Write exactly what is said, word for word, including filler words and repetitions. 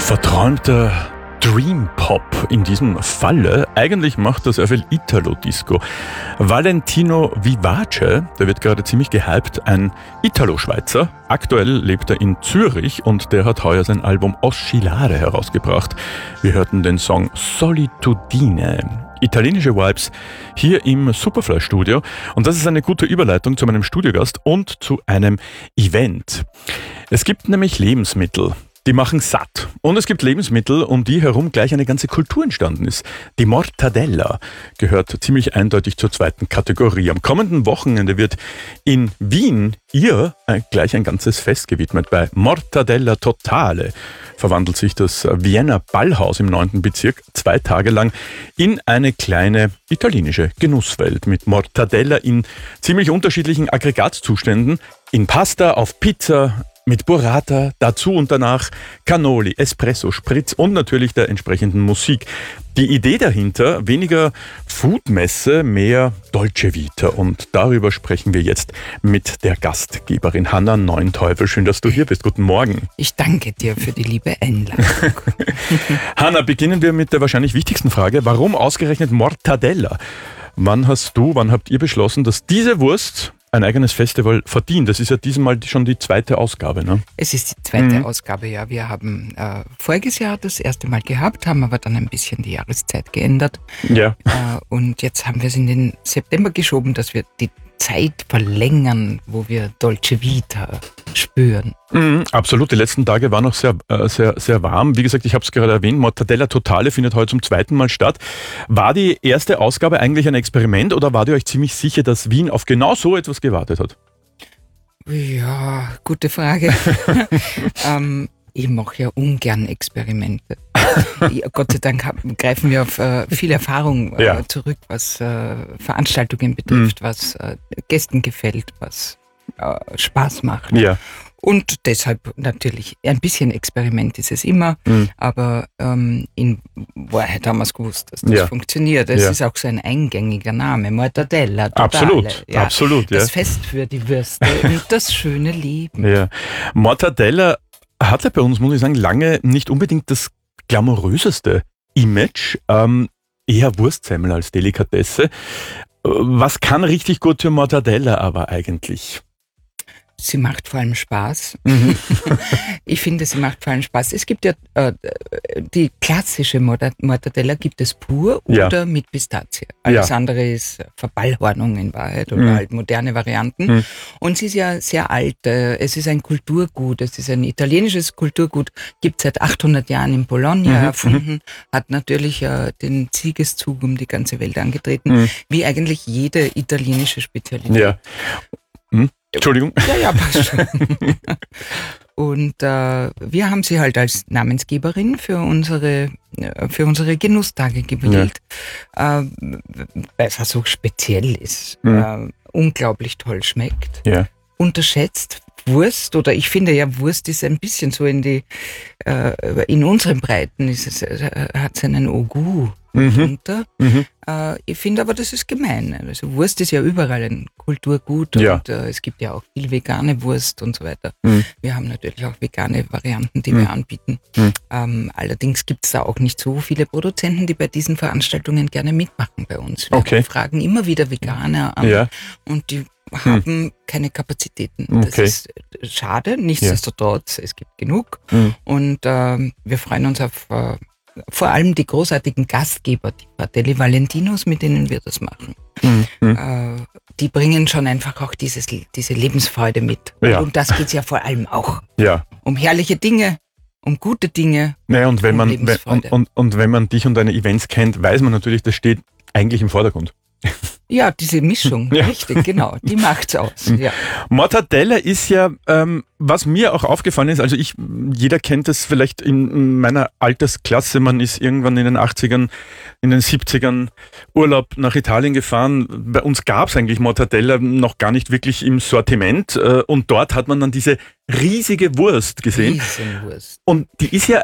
Verträumter Dream Pop in diesem Falle. Eigentlich macht das sehr viel Italo-Disco. Valentino Vivace, der wird gerade ziemlich gehypt, ein Italo-Schweizer. Aktuell lebt er in Zürich und der hat heuer sein Album Oscillare herausgebracht. Wir hörten den Song Solitudine. Italienische Vibes hier im Superfly-Studio. Und das ist eine gute Überleitung zu meinem Studiogast und zu einem Event. Es gibt nämlich Lebensmittel, die machen satt. Und es gibt Lebensmittel, um die herum gleich eine ganze Kultur entstanden ist. Die Mortadella gehört ziemlich eindeutig zur zweiten Kategorie. Am kommenden Wochenende wird in Wien ihr gleich ein ganzes Fest gewidmet. Bei Mortadella Totale verwandelt sich das Wiener Ballhaus im neunten Bezirk zwei Tage lang in eine kleine italienische Genusswelt mit Mortadella in ziemlich unterschiedlichen Aggregatzuständen, in Pasta, auf Pizza, mit Burrata, dazu und danach Cannoli, Espresso, Spritz und natürlich der entsprechenden Musik. Die Idee dahinter, weniger Foodmesse, mehr Dolce Vita. Und darüber sprechen wir jetzt mit der Gastgeberin Hanna Neunteufel. Schön, dass du hier bist. Guten Morgen. Ich danke dir für die liebe Einladung. Hanna, beginnen wir mit der wahrscheinlich wichtigsten Frage. Warum ausgerechnet Mortadella? Wann hast du, wann habt ihr beschlossen, dass diese Wurst ein eigenes Festival verdient? Das ist ja diesmal schon die zweite Ausgabe, ne? Es ist die zweite Mhm. Ausgabe, ja. Wir haben äh, voriges Jahr das erste Mal gehabt, haben aber dann ein bisschen die Jahreszeit geändert. Ja. Äh, und jetzt haben wir es in den September geschoben, dass wir die Zeit verlängern, wo wir Dolce Vita spüren. Mhm, absolut. Die letzten Tage waren noch sehr, äh, sehr, sehr warm. Wie gesagt, ich habe es gerade erwähnt, Mortadella Totale findet heute zum zweiten Mal statt. War die erste Ausgabe eigentlich ein Experiment oder wart ihr euch ziemlich sicher, dass Wien auf genau so etwas gewartet hat? Ja, gute Frage. ähm, ich mache ja ungern Experimente. Ja, Gott sei Dank haben, greifen wir auf äh, viel Erfahrung äh, Ja. zurück, was äh, Veranstaltungen betrifft, was äh, Gästen gefällt, was äh, Spaß macht. Ja. Und deshalb natürlich, ein bisschen Experiment ist es immer, Mhm. aber ähm, in Wahrheit haben wir es gewusst, dass das Ja. funktioniert. Es Ja. ist auch so ein eingängiger Name, Mortadella. Totale. Absolut, Ja. absolut. Ja. Das Fest für die Würste und das schöne Leben. Ja. Mortadella hatte bei uns, muss ich sagen, lange nicht unbedingt das glamouröseste Image. Ähm, eher Wurstsemmel als Delikatesse. Äh, Was kann richtig gut für Mortadella aber eigentlich? Sie macht vor allem Spaß. Mhm. Ich finde, sie macht vor allem Spaß. Es gibt ja äh, die klassische Morta- Mortadella gibt es pur Ja. oder mit Pistazie. Alles Ja. andere ist Verballhornung in Wahrheit oder Mhm. halt moderne Varianten. Mhm. Und sie ist ja sehr alt. äh, Es ist ein Kulturgut. Es ist ein italienisches Kulturgut. Gibt seit achthundert Jahren in Bologna Mhm. erfunden. Hat natürlich äh, den Siegeszug um die ganze Welt angetreten. Mhm. Wie eigentlich jede italienische Spezialität. Ja. Hm? Entschuldigung. Ja, ja, passt schon. Und äh, wir haben sie halt als Namensgeberin für unsere, äh, für unsere Genusstage gewählt, äh, weil es so speziell ist, Mhm. äh, unglaublich toll schmeckt, Ja. unterschätzt. Wurst, oder ich finde ja, Wurst ist ein bisschen so in die, äh, in unseren Breiten ist es, äh, hat es einen Ogu Mhm. drunter. Mhm. Äh, ich finde aber, das ist gemein. Also Wurst ist ja überall ein Kulturgut Ja. und äh, es gibt ja auch viel vegane Wurst und so weiter. Mhm. Wir haben natürlich auch vegane Varianten, die Mhm. wir anbieten. Mhm. Ähm, allerdings gibt es da auch nicht so viele Produzenten, die bei diesen Veranstaltungen gerne mitmachen bei uns. Wir Okay. fragen immer wieder Veganer an Ja. und die haben keine Kapazitäten. Das Okay. ist schade, nichtsdestotrotz, es gibt genug. Mhm. Und ähm, wir freuen uns auf äh, vor allem die großartigen Gastgeber, die Fratelli Valentinos, mit denen wir das machen. Mhm. Mhm. Äh, die bringen schon einfach auch dieses, diese Lebensfreude mit. Ja. Und um das geht es ja vor allem auch. Ja. Um herrliche Dinge, um gute Dinge. Naja, und wenn Und man wenn, Lebensfreude. und, und, und wenn man dich und deine Events kennt, weiß man natürlich, das steht eigentlich im Vordergrund. Ja, diese Mischung, Ja. richtig, genau, die macht's aus. Ja. Mortadella ist ja, ähm, was mir auch aufgefallen ist, also ich, jeder kennt es vielleicht in meiner Altersklasse, man ist irgendwann in den achtzigern, in den siebzigern Urlaub nach Italien gefahren. Bei uns gab es eigentlich Mortadella noch gar nicht wirklich im Sortiment äh, und dort hat man dann diese riesige Wurst gesehen Riesenwurst. und die ist ja